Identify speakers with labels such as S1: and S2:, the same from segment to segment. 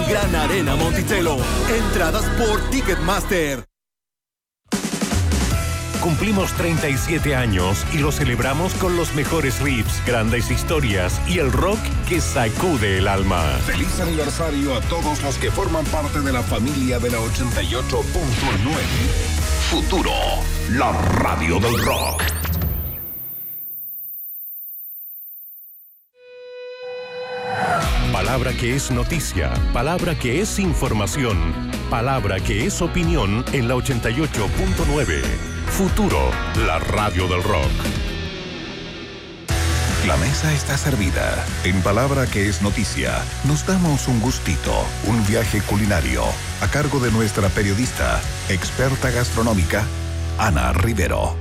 S1: Gran Arena Monticello. Entradas por Ticketmaster.
S2: Cumplimos 37 años y lo celebramos con los mejores riffs, grandes historias y el rock que sacude el alma.
S3: Feliz aniversario a todos los que forman parte de la familia de la 88.9. Futuro, la radio del rock.
S2: Palabra que es noticia, palabra que es información, palabra que es opinión en la 88.9. Futuro, la radio del rock.
S3: La mesa está servida. En palabra que es noticia, nos damos un gustito, un viaje culinario, a cargo de nuestra periodista, experta gastronómica, Ana Rivero.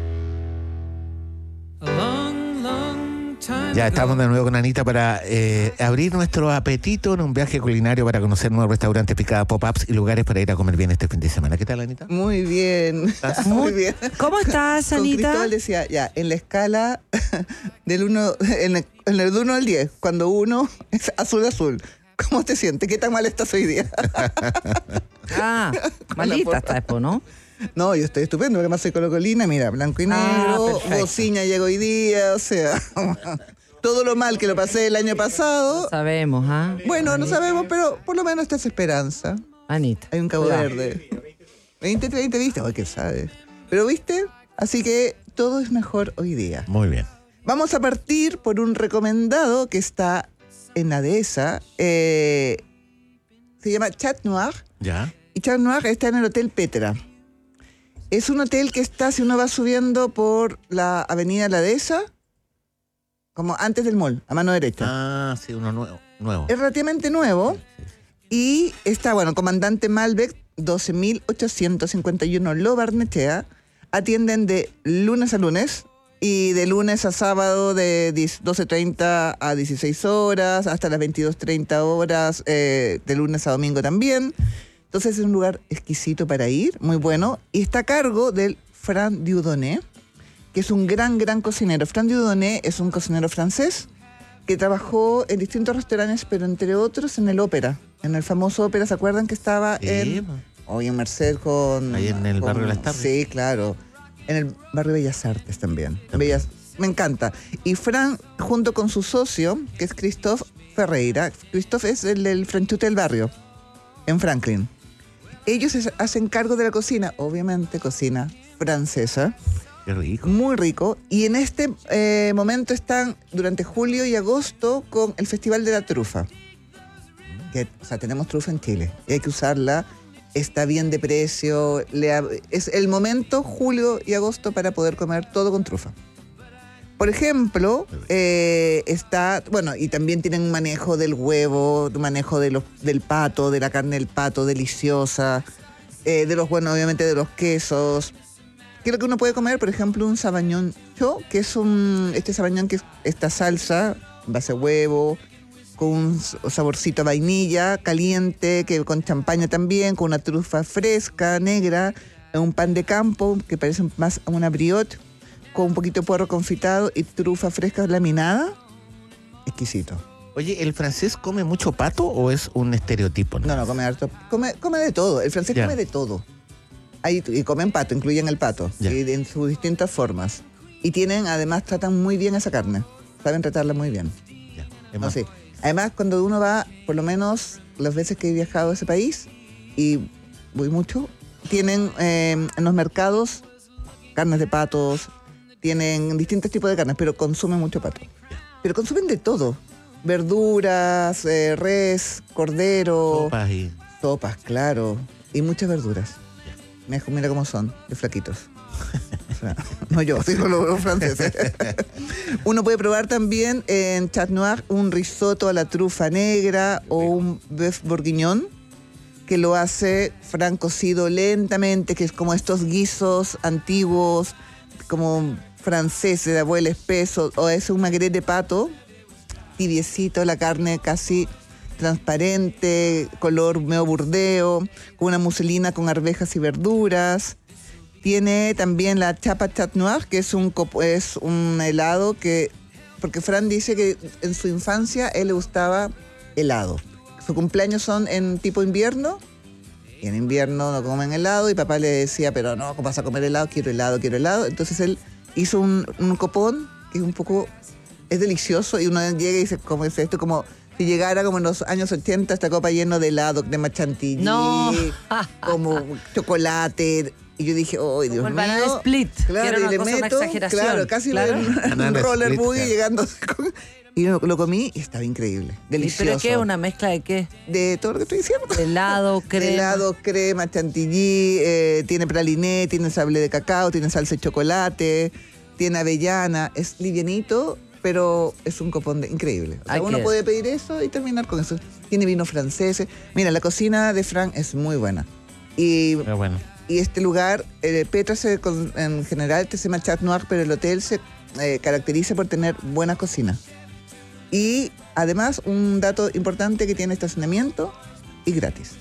S4: Ya estamos de nuevo con Anita para abrir nuestro apetito en un viaje culinario para conocer nuevos restaurantes, picadas, pop-ups y lugares para ir a comer bien este fin de semana. ¿Qué tal, Anita?
S5: Muy bien. Muy bien.
S6: ¿Cómo estás, Anita?
S5: Cristóbal decía, ya, en la escala del 1, en el 1 al 10, cuando 1 es azul, ¿cómo te sientes? ¿Qué tan mal estás hoy día?
S6: Malita está después, ¿no?
S5: No, yo estoy estupendo, porque además soy colocolina, mira, blanco y negro, Bociña llegó hoy día, o sea, todo lo mal que lo pasé el año pasado.
S6: No sabemos, ¿ah?
S5: Bueno, no sabemos, pero por lo menos esta es esperanza.
S6: Anita.
S5: Hay un Cabo Verde. 20, ¿viste? Ay, ¿qué sabes? Pero, ¿viste? Así que todo es mejor hoy día.
S4: Muy bien.
S5: Vamos a partir por un recomendado que está en la dehesa. Se llama Chat Noir.
S4: Ya.
S5: Y Chat Noir está en el Hotel Petra. Es un hotel que está, si uno va subiendo por la avenida La Dehesa, como antes del mall, a mano derecha.
S4: Ah, sí, uno nuevo.
S5: Es relativamente nuevo. Y está, bueno, Comandante Malbec, 12.851 Lo Barnechea. Atienden de lunes a lunes y de lunes a sábado de 12:30 a 16 horas, hasta las 22:30 horas, de lunes a domingo también. Entonces es un lugar exquisito para ir, muy bueno, y está a cargo del Fran Dieudonné, que es un gran cocinero. Fran Dieudonné es un cocinero francés que trabajó en distintos restaurantes, pero entre otros en el Ópera, en el famoso Ópera. ¿Se acuerdan que estaba hoy en Merced con...
S4: Ahí en el barrio de Las Tardes.
S5: Sí, claro. En el barrio Bellas Artes también. Me encanta. Y Fran, junto con su socio, que es Christophe Ferreira. Christophe es el del franchute del barrio, en Franklin. Ellos hacen cargo de la cocina, obviamente cocina francesa.
S4: Qué rico.
S5: Muy rico. Y en este momento están durante julio y agosto con el Festival de la Trufa. O sea, tenemos trufa en Chile y hay que usarla. Está bien de precio. Es el momento, julio y agosto, para poder comer todo con trufa. Por ejemplo, está, bueno, y también tienen un manejo del huevo, un manejo del pato, de la carne del pato, deliciosa, bueno, obviamente de los quesos. ¿Qué es lo que uno puede comer? Por ejemplo, un sabañón cho, que es este sabañón que es esta salsa, base huevo, con un saborcito a vainilla, caliente, que con champaña también, con una trufa fresca, negra, un pan de campo, que parece más a una brioche, con un poquito de puerro confitado y trufa fresca laminada. Exquisito.
S4: Oye, ¿el francés come mucho pato o es un estereotipo?
S5: No, come harto. Come de todo. El francés come de todo. Y comen pato, incluyen el pato. Y en sus distintas formas. Y además, tratan muy bien esa carne. Saben tratarla muy bien. No, sí. Además, cuando uno va, por lo menos las veces que he viajado a ese país, y voy mucho, tienen en los mercados carnes de patos, tienen distintos tipos de carnes, pero consumen mucho pato. Pero consumen de todo. Verduras, res, cordero. Sopas, claro. Y muchas verduras. Mira cómo son, de flaquitos. O sea, no yo, digo los franceses. Uno puede probar también en Chat Noir un risotto a la trufa negra o un bœuf bourguignon, que lo hace Fran cocido lentamente, que es como estos guisos antiguos, como franceses, de abuelo espeso, o es un magret de pato, tibiecito, la carne casi transparente, color medio burdeo, con una muselina con arvejas y verduras. Tiene también la chapa Chat Noir, que es un helado porque Fran dice que en su infancia él le gustaba helado, su cumpleaños son en tipo invierno. Y en invierno no comen helado. Y papá le decía, pero no, ¿cómo vas a comer helado? Quiero helado, quiero helado. Entonces él hizo un copón que es un poco... Es delicioso. Y uno llega y dice, ¿cómo es esto? Como si llegara como en los años 80 esta copa lleno de helado, crema chantilly,
S6: No.
S5: como chocolate. Y yo dije, ¡oh, Dios
S6: Como el
S5: mío!
S6: banana split, que
S5: Claro,
S6: era
S5: y
S6: una
S5: le
S6: cosa, una
S5: meto,
S6: exageración.
S5: claro, casi
S6: Claro.
S5: un
S4: Banana
S5: roller
S4: split,
S5: boogie
S4: claro.
S5: llegando. Y lo comí y estaba increíble, delicioso.
S6: ¿Pero qué? ¿Una mezcla de qué?
S5: De todo lo que estoy diciendo.
S6: De helado, crema.
S5: De helado, crema, chantilly, tiene praliné, tiene sable de cacao, tiene salsa de chocolate, tiene avellana. Es livianito, pero es un copón increíble. O sea,
S6: Hay
S5: uno
S6: que-
S5: puede pedir eso y terminar con eso. Tiene vino francés. Mira, la cocina de Frank es muy buena. Y
S4: Pero bueno.
S5: y este lugar, Petra en general se llama Chat Noir, pero el hotel se caracteriza por tener buena cocina. Y además, un dato importante que tiene estacionamiento y gratis.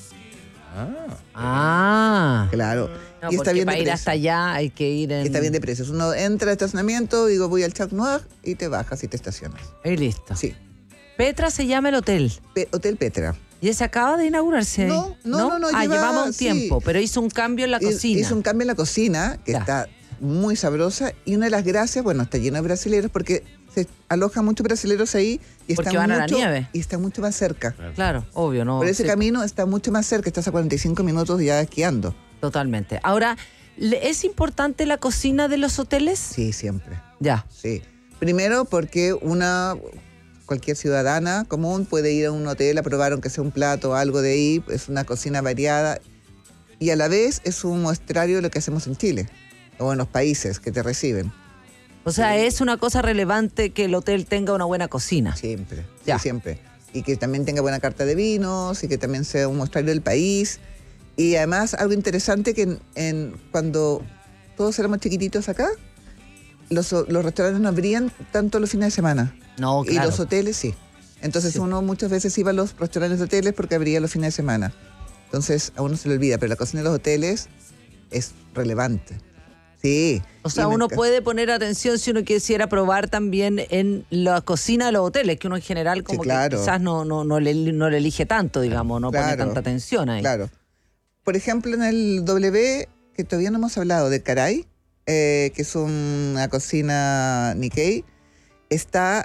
S6: Ah.
S5: Claro.
S6: No,
S5: y está
S6: porque
S5: bien
S6: para
S5: de
S6: ir
S5: precio.
S6: hasta allá hay que ir en...
S5: Está bien de precios. Uno entra al estacionamiento, digo, voy al Chat Noir y te bajas y te estacionas.
S6: Y listo.
S5: Sí.
S6: Petra se llama el hotel.
S5: Hotel Petra.
S6: Y ese acaba de inaugurarse.
S5: No.
S6: Ah, llevaba un
S5: sí.
S6: tiempo, pero hizo un cambio en la cocina.
S5: Hizo un cambio en la cocina, que
S6: Ya.
S5: está muy sabrosa. Y una de las gracias, bueno, está lleno de brasileros porque se alojan muchos brasileros ahí y
S6: Porque
S5: están
S6: van a la
S5: mucho,
S6: nieve.
S5: y está mucho más cerca.
S6: Claro, obvio, ¿no?
S5: Por ese
S6: Sí,
S5: camino está mucho más cerca, estás a 45 minutos ya esquiando.
S6: Totalmente. Ahora, ¿es importante la cocina de los hoteles?
S5: Sí, siempre.
S6: Ya.
S5: Sí. Primero porque cualquier ciudadana común puede ir a un hotel a probar aunque sea un plato o algo de ahí, es una cocina variada y a la vez es un muestrario de lo que hacemos en Chile o en los países que te reciben.
S6: O sea, es una cosa relevante que el hotel tenga una buena cocina.
S5: Siempre,
S6: Ya.
S5: sí, siempre. Y que también tenga buena carta de vinos y que también sea un muestrario del país. Y además algo interesante que cuando todos éramos chiquititos acá, los restaurantes no abrían tanto los fines de semana.
S6: No,
S5: Y
S6: claro.
S5: los hoteles sí. Entonces
S6: Sí.
S5: uno muchas veces iba a los restaurantes de hoteles porque abría los fines de semana. Entonces a uno se le olvida, pero la cocina de los hoteles es relevante. Sí.
S6: O sea,
S5: Y me
S6: uno
S5: encanta.
S6: puede poner atención si uno quisiera probar también en la cocina de los hoteles, que uno en general como
S5: Sí, claro.
S6: que quizás no le elige tanto, digamos, no pone
S5: Claro,
S6: tanta atención ahí.
S5: Claro. Por ejemplo, en el W, que todavía no hemos hablado, de Caray, que es una cocina Nikkei, está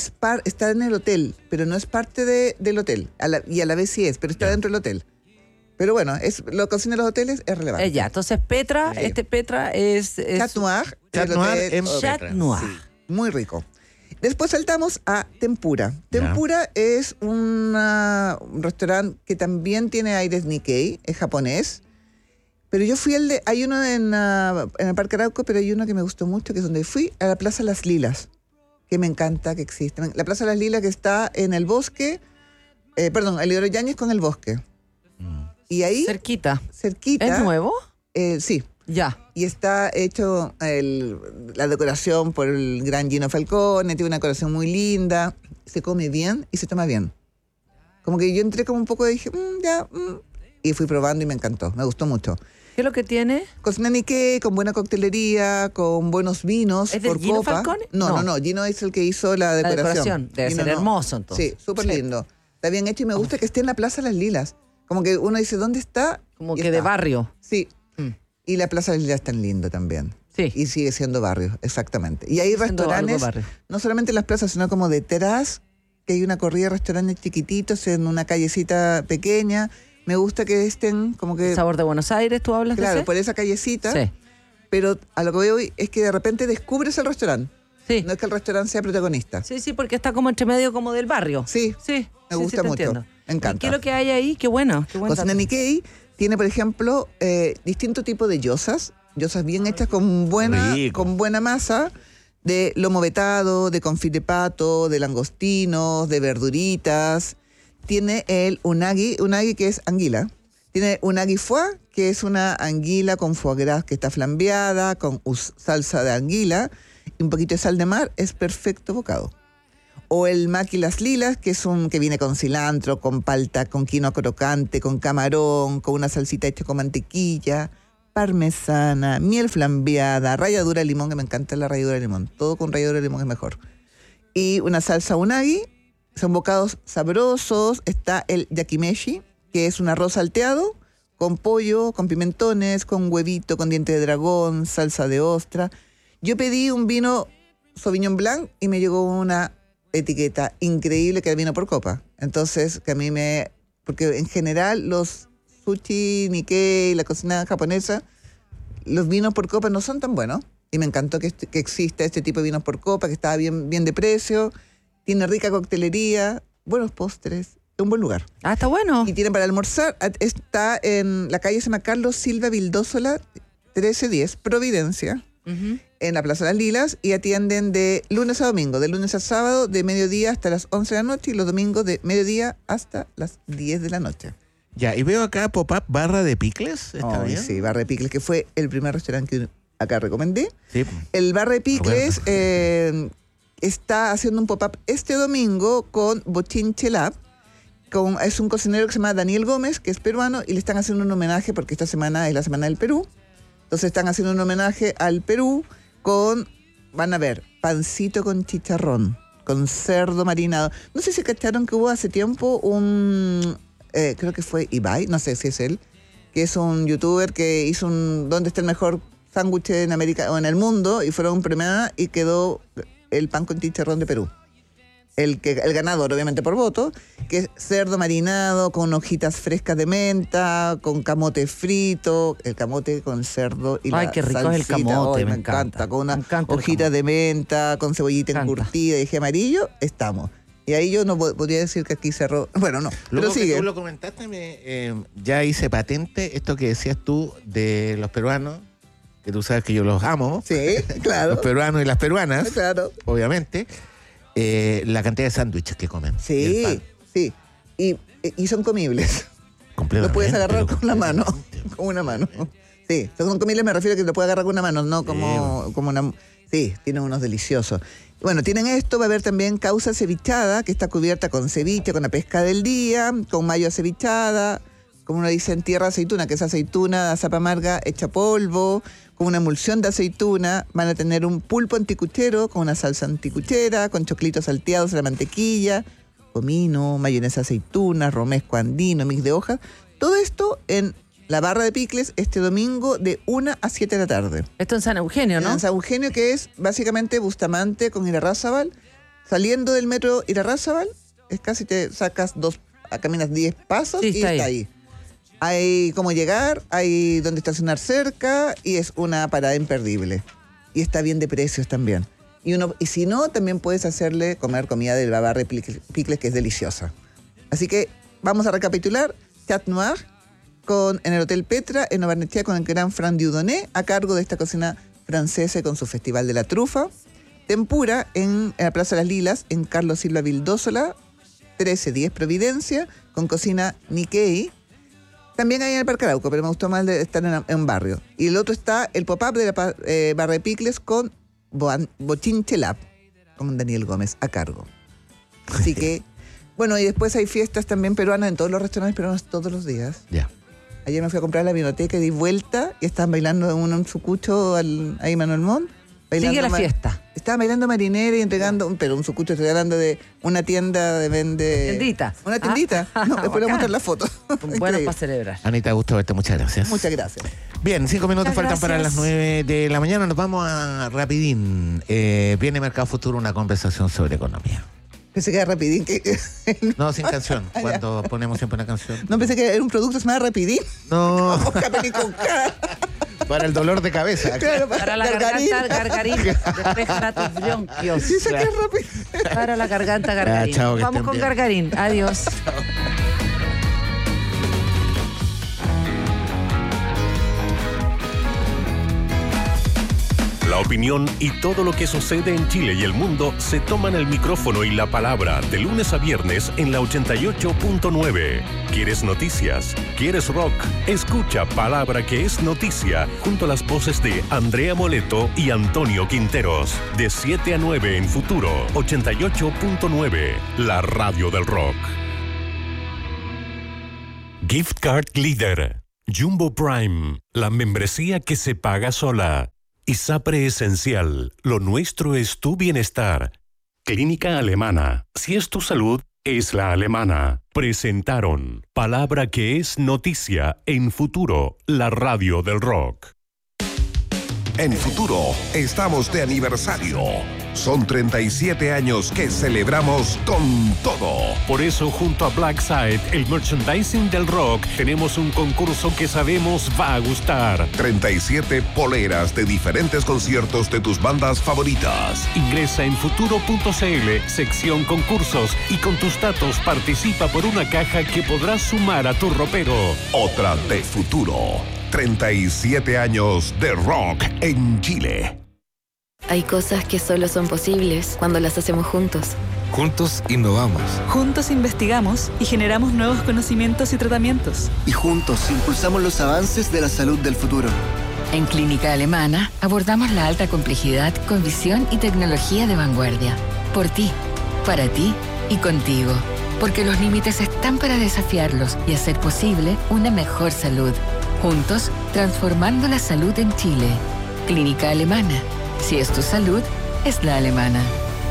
S5: en el hotel, pero no es parte del hotel. Y a la vez sí es, pero está dentro del hotel. Pero bueno, la cocina de los hoteles es relevante.
S6: Ya, entonces Petra,
S5: Sí.
S6: Petra es
S5: Chat Noir.
S4: Chat
S5: el
S4: Noir
S5: hotel-
S4: en
S6: Chat
S4: Petra.
S6: Noir.
S5: Sí, muy rico. Después saltamos a Tempura.
S4: Ya.
S5: Tempura es un restaurante que también tiene aires Nikkei, es japonés. Pero yo fui hay uno en el Parque Arauco, pero hay uno que me gustó mucho, que es donde fui, a la Plaza Las Lilas, que me encanta que existe. La Plaza Las Lilas que está en el bosque, el Leonardo Yáñez con el bosque. Y ahí,
S6: Cerquita.
S5: cerquita...
S6: ¿Es nuevo?
S5: Sí.
S6: Ya.
S5: Y está hecho la decoración por el gran Gino Falcone, tiene una decoración muy linda, se come bien y se toma bien. Como que yo entré como un poco y dije, y fui probando y me encantó, me gustó mucho.
S6: ¿Qué es lo que tiene?
S5: Cocina Nikkei, con buena coctelería, con buenos vinos
S6: ¿Es del
S5: por
S6: Gino
S5: copa.
S6: Falcone?
S5: No,
S6: No.
S5: Gino es el que hizo la
S6: La
S5: decoración.
S6: decoración. Debe
S5: Gino
S6: ser
S5: no.
S6: hermoso, entonces.
S5: Sí, súper
S6: Sí.
S5: lindo. Está bien hecho y me gusta que esté en la Plaza Las Lilas. Como que uno dice, ¿dónde está?
S6: Como
S5: Y
S6: que de
S5: está.
S6: barrio.
S5: Sí.
S6: Mm.
S5: Y la Plaza Las Lilas es tan lindo también.
S6: Sí.
S5: Y sigue siendo barrio, exactamente. Y hay
S6: Siendo algo
S5: restaurantes,
S6: barrio.
S5: no solamente en las plazas, sino como detrás, que hay una corrida de restaurantes chiquititos en una callecita pequeña. Me gusta que estén como que...
S6: ¿Sabor de Buenos Aires tú hablas de
S5: Claro,
S6: ese?
S5: por esa callecita.
S6: Sí.
S5: Pero a lo que veo hoy es que de repente descubres el restaurante.
S6: Sí.
S5: No es que el restaurante sea protagonista.
S6: Sí, sí, porque está como entre medio como del barrio.
S5: Sí,
S6: Sí.
S5: me
S6: sí,
S5: gusta
S6: te
S5: mucho.
S6: entiendo.
S5: Me encanta.
S6: ¿Y qué es lo que hay ahí? Qué bueno. Qué buen
S5: Cocina
S6: dato.
S5: Nikkei tiene, por ejemplo, distintos tipos de gyozas bien hechas con
S4: Rico.
S5: buena masa, de lomo vetado, de confit de pato, de langostinos, de verduritas. Tiene el unagi que es anguila. Tiene unagi foie, que es una anguila con foie gras que está flambeada, con salsa de anguila y un poquito de sal de mar. Es perfecto bocado. O el maqui las lilas, que es que viene con cilantro, con palta, con quinoa crocante, con camarón, con una salsita hecha con mantequilla, parmesana, miel flambeada, ralladura de limón, que me encanta la ralladura de limón. Todo con ralladura de limón es mejor. Y una salsa unagi son bocados sabrosos. Está el yakimeshi, que es un arroz salteado con pollo, con pimentones, con huevito, con diente de dragón, salsa de ostra. Yo pedí un vino Sauvignon Blanc y me llegó una etiqueta increíble que era vino por copa. Entonces, que a mí porque en general los sushi, Nikkei, la cocina japonesa, los vinos por copa no son tan buenos. Y me encantó que exista este tipo de vinos por copa, que estaba bien de precio, tiene rica coctelería, buenos postres, un buen lugar.
S6: Ah, está bueno.
S5: Y tienen para almorzar, está en la calle, se llama Carlos Silva Vildósola, 1310, Providencia, en la Plaza de las Lilas, y atienden de lunes a domingo, de lunes a sábado, de mediodía hasta las 11 de la noche, y los domingos de mediodía hasta las 10 de la noche.
S4: Ya, y veo acá pop-up Barra de Picles. ¿Está bien?
S5: Sí, Barra de Picles, que fue el primer restaurante que acá recomendé.
S4: Sí.
S5: El Barra de Picles está haciendo un pop-up este domingo con Bochinche Lab. Es un cocinero que se llama Daniel Gómez, que es peruano, y le están haciendo un homenaje porque esta semana es la Semana del Perú. Entonces están haciendo un homenaje al Perú van a ver, pancito con chicharrón, con cerdo marinado. No sé si cacharon que hubo hace tiempo creo que fue Ibai, no sé si es él, que es un youtuber que hizo ¿dónde está el mejor sándwich en América o en el mundo? Y fueron premiadas y quedó el pan con chicharrón de Perú. El ganador, obviamente por voto, que es cerdo marinado con hojitas frescas de menta, con camote frito, el camote con cerdo y
S6: ay,
S5: la
S6: qué rico
S5: salsita.
S6: es el camote,
S5: Ay,
S6: me encanta.
S5: Con una hojita de menta, con cebollita encurtida y eje amarillo, estamos. Y ahí yo no podría decir que aquí cerró. Bueno, no,
S4: luego
S5: pero sigue.
S4: que tú lo comentaste, ya hice patente esto que decías tú de los peruanos, que tú sabes que yo los amo.
S5: Sí, claro.
S4: Los peruanos y las peruanas,
S5: claro,
S4: obviamente. La cantidad de sándwiches que comen.
S5: Sí, sí. Y son comibles.
S4: Completamente.
S5: Lo puedes agarrar con la mano. Con una mano. Sí, son comibles, me refiero a que lo puedes agarrar con una mano, no como una. Sí, tienen unos deliciosos. Bueno, tienen esto, va a haber también causa cevichada, que está cubierta con ceviche, con la pesca del día, con mayo acevichada, como uno dice en tierra aceituna, que es aceituna de zapa amarga hecha polvo, con una emulsión de aceituna. Van a tener un pulpo anticuchero con una salsa anticuchera, con choclitos salteados a la mantequilla, comino, mayonesa aceituna, romesco andino, mix de hojas. Todo esto en la Barra de Picles este domingo de 1 a 7 de la tarde.
S6: Esto en San Eugenio, ¿no?
S5: En San Eugenio, que es básicamente Bustamante con Irarrázaval. Saliendo del metro Irarrázaval, es casi te sacas caminas 10 pasos y está ahí. Hay cómo llegar, hay donde estacionar cerca y es una parada imperdible. Y está bien de precios también. Y si no, también puedes comer comida de la Barra de Picles, que es deliciosa. Así que vamos a recapitular. Chat Noir en el Hotel Petra, en Barnechea, con el gran Fran Dieudonné, a cargo de esta cocina francesa con su Festival de la Trufa. Tempura en la Plaza de las Lilas, en Carlos Silva Vildósola, 1310 Providencia, con cocina Nikkei. También hay en el Parque Arauco, pero me gustó más de estar en un barrio. Y el otro está el pop-up de la Barra de Picles con Bochinche Lab, con Daniel Gómez a cargo. Así que, bueno, y después hay fiestas también peruanas en todos los restaurantes peruanos todos los días.
S4: Ya.
S5: Ayer me fui a comprar a la biblioteca y di vuelta y estaban bailando un sucucho ahí Manuel Montt.
S6: Sigue la fiesta.
S5: Estaban bailando marinera y entregando, pero un sucucho, estoy hablando de una tienda de
S6: Tiendita.
S5: Una tiendita. No, después le voy a mostrar la foto.
S6: Bueno, para celebrar.
S4: Anita, gusto verte, muchas gracias.
S5: Muchas gracias.
S4: Bien, 5 minutos
S6: Muchas
S4: faltan para
S6: gracias.
S4: las 9 de la mañana. Nos vamos a rapidín. Viene Mercado Futuro, una conversación sobre economía.
S5: Pensé que era Rapidín.
S4: No, sin canción. Cuando ponemos siempre una canción.
S5: No, pensé que era un producto que se llama Rapidín.
S4: No,
S5: Con K.
S4: para el dolor de cabeza.
S5: Claro,
S6: Para la garganta, gargarín. Despeja tus bronquios.
S5: Dice que es Rapidín.
S6: Para la garganta, gargarín.
S4: chao, que
S6: Vamos
S4: estén
S6: con
S4: bien.
S6: gargarín. Adiós.
S2: La opinión y todo lo que sucede en Chile y el mundo se toman el micrófono y la palabra de lunes a viernes en la 88.9. ¿Quieres noticias? ¿Quieres rock? Escucha Palabra que es noticia junto a las voces de Andrea Moleto y Antonio Quinteros. De 7 a 9 en Futuro 88.9, la radio del rock. Gift Card Leader. Jumbo Prime, la membresía que se paga sola. ISAPRE Esencial, lo nuestro es tu bienestar. Clínica Alemana. Si es tu salud, es la alemana. Presentaron Palabra que es noticia en Futuro, la radio del rock.
S3: En Futuro estamos de aniversario. Son 37 años que celebramos con todo.
S2: Por eso, junto a Blackside, el merchandising del rock, tenemos un concurso que sabemos va a gustar.
S3: 37 poleras de diferentes conciertos de tus bandas favoritas.
S2: Ingresa en futuro.cl, sección concursos, y con tus datos participa por una caja que podrás sumar a tu ropero.
S3: Otra de Futuro. 37 años de rock en Chile.
S7: Hay cosas que solo son posibles cuando las hacemos juntos.
S8: Juntos innovamos.
S9: Juntos investigamos y generamos nuevos conocimientos y tratamientos.
S10: Y juntos impulsamos los avances de la salud del futuro.
S11: En Clínica Alemana abordamos la alta complejidad con visión y tecnología de vanguardia. Por ti, para ti y contigo. Porque los límites están para desafiarlos y hacer posible una mejor salud. Juntos, transformando la salud en Chile. Clínica Alemana. Si es tu salud, es la alemana.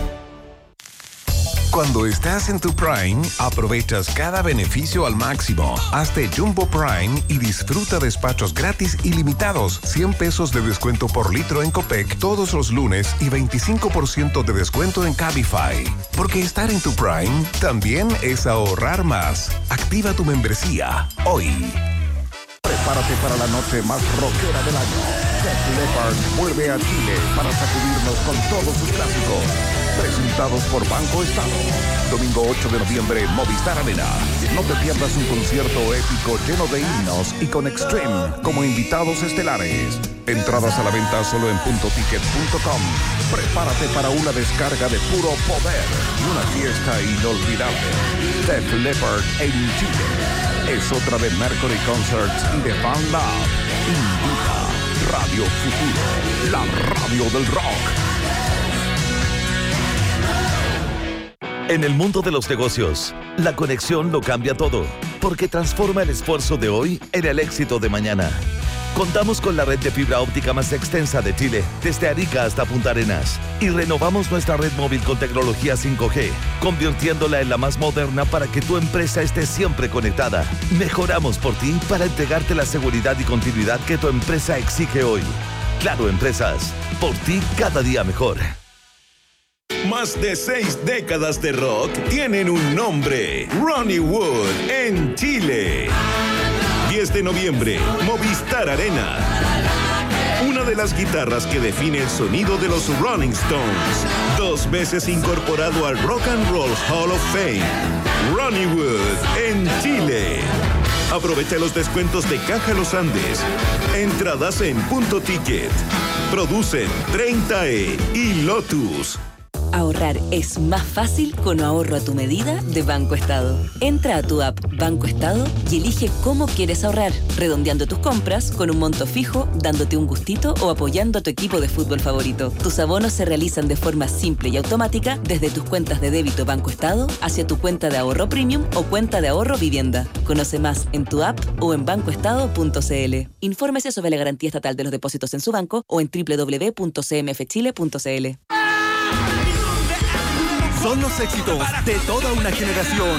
S3: Cuando estás en tu Prime, aprovechas cada beneficio al máximo. Hazte Jumbo Prime y disfruta despachos gratis ilimitados. 100 pesos de descuento por litro en Copec todos los lunes y 25% de descuento en Cabify. Porque estar en tu Prime también es ahorrar más. Activa tu membresía hoy. Prepárate para la noche más rockera del año. Def Leppard vuelve a Chile para sacudirnos con todos sus clásicos. Presentados por Banco Estado. Domingo 8 de noviembre, Movistar Arena. No te pierdas un concierto épico lleno de himnos y con Extreme como invitados estelares. Entradas a la venta solo en puntoticket.com. Prepárate para una descarga de puro poder y una fiesta inolvidable. Def Leppard en Chile. Es otra de Mercury Concerts y de Fan Lab. Invita Radio Futuro, la radio del rock.
S12: En el mundo de los negocios, la conexión lo cambia todo, porque transforma el esfuerzo de hoy en el éxito de mañana. Contamos con la red de fibra óptica más extensa de Chile, desde Arica hasta Punta Arenas, y renovamos nuestra red móvil con tecnología 5G, convirtiéndola en la más moderna para que tu empresa esté siempre conectada. Mejoramos por ti para entregarte la seguridad y continuidad que tu empresa exige hoy. Claro Empresas, por ti cada día mejor.
S13: Más de 6 décadas de rock tienen un nombre: Ronnie Wood en Chile. 10 de noviembre, Movistar Arena. Una de las guitarras que define el sonido de los Rolling Stones. 2 veces incorporado al Rock and Roll Hall of Fame. Ronnie Wood en Chile. Aprovecha los descuentos de Caja Los Andes. Entradas en Punto Ticket. Producen 30E y Lotus.
S14: Ahorrar es más fácil con ahorro a tu medida de Banco Estado. Entra a tu app Banco Estado y elige cómo quieres ahorrar, redondeando tus compras con un monto fijo, dándote un gustito o apoyando a tu equipo de fútbol favorito. Tus abonos se realizan de forma simple y automática desde tus cuentas de débito Banco Estado hacia tu cuenta de ahorro premium o cuenta de ahorro vivienda. Conoce más en tu app o en bancoestado.cl. Infórmese sobre la garantía estatal de los depósitos en su banco o en www.cmfchile.cl.
S1: Son los éxitos de toda una generación